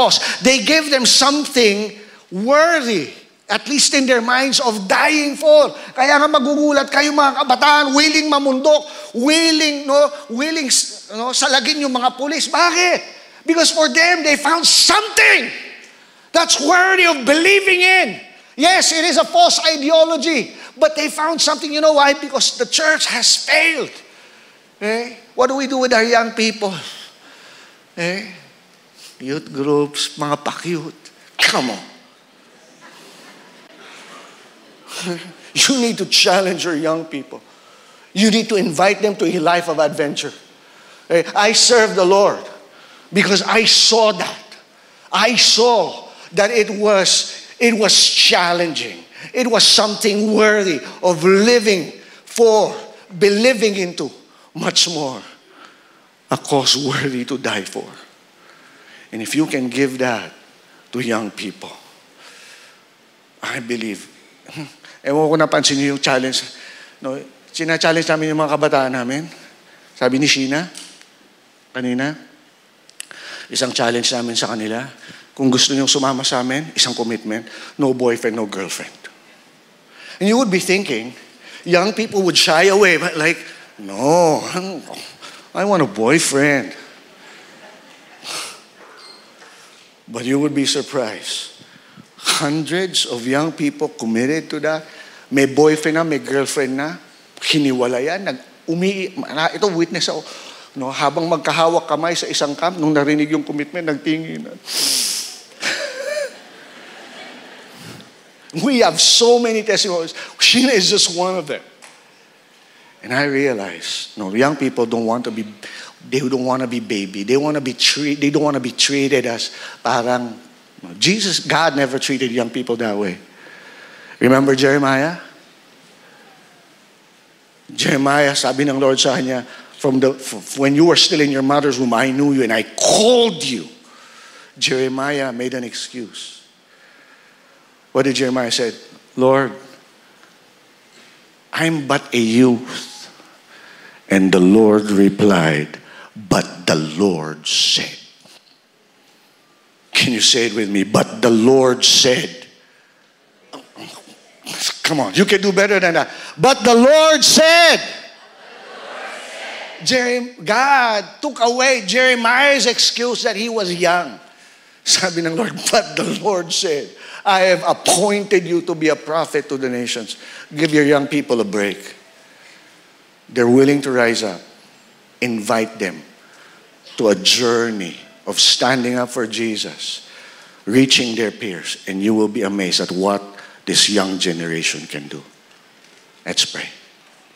cause. They gave them something worthy, at least in their minds, of dying for. Kaya nga magugulat kayo mga kabataan, willing mamundok, willing salagin yung mga pulis. Bakit? Because for them, they found something that's worthy of believing in. Yes, it is a false ideology, but they found something. You know why? Because the church has failed. What do we do with our young people? Youth groups, mga pa-cute. Come on. You need to challenge your young people. You need to invite them to a life of adventure. I serve the Lord because I saw that. I saw that it was challenging. It was something worthy of living for, believing into, much more a cause worthy to die for. And if you can give that to young people, I believe. Ewan ko napansin niyo yung challenge. No, sina-challenge namin yung mga kabataan namin. Sabi ni Sheena, kanina, isang challenge namin sa kanila. Kung gusto niyong sumama sa amin, isang commitment, no boyfriend, no girlfriend. And you would be thinking, young people would shy away, but like, no, I want a boyfriend. But you would be surprised. Hundreds of young people committed to that. May boyfriend na, may girlfriend na. Hiniwalayan. Ito, witness ako. No, habang magkahawak kamay sa isang camp, nung narinig yung commitment, nagtingin. We have so many testimonies. Sheena is just one of them. And I realized, young people don't want to be baby. They don't want to be treated as parang God never treated young people that way. Remember Jeremiah? Jeremiah, sabi ng Lord sa kanya, when you were still in your mother's womb, I knew you and I called you. Jeremiah made an excuse. What did Jeremiah say? Lord, I'm but a youth. And the Lord replied, but the Lord said. Can you say it with me? But the Lord said. Come on, you can do better than that. But the Lord said. God took away Jeremiah's excuse that he was young. Sabi ng Lord, but the Lord said, I have appointed you to be a prophet to the nations. Give your young people a break. They're willing to rise up. Invite them to a journey of standing up for Jesus, reaching their peers, and you will be amazed at what this young generation can do. Let's pray.